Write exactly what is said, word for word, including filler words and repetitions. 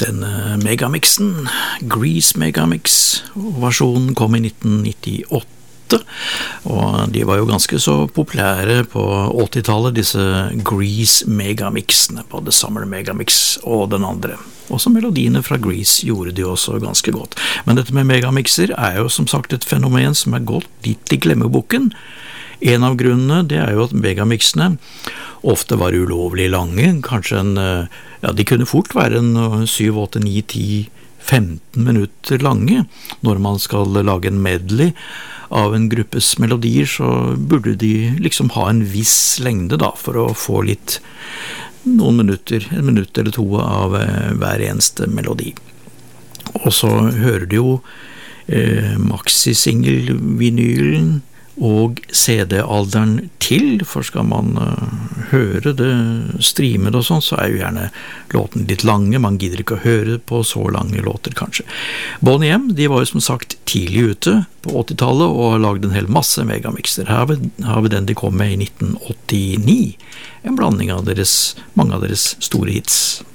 denne megamixen, Grease Megamix, versjonen kom i nitten nittiåtte, og de var jo ganske så populære på åttitallet, disse Grease Megamixene, både Summer Megamix og den andre. Også melodiene fra Grease gjorde de også ganske godt. Men dette med megamixer er jo som sagt et fenomen som er gått litt i glemmeboken. En av grunnene det er jo at megamixene ofte var ulovlig lange, kanskje en, ja, de kunne fort være en syv, åtte, ni, ti, femten minutter lange. Når man skal lage en medley av en gruppes melodier, så burde de liksom ha en viss lengde da, for å få litt, noen minutter, en minutt eller to av hver eneste melodi. Og så hører du jo eh, maxi-single-vinylen og C D-alderen til, for skal man uh, høre det, streame det og sånn, så er jo gjerne låten litt lange, man gidder ikke å høre på så lange låter kanskje. Boney M, de var jo som sagt tidlig ute på åttitallet og har laget en hel masse megamixer. Her har vi, har vi den de kom med i nitten åttini, en blanding av deres, mange av deres store hits.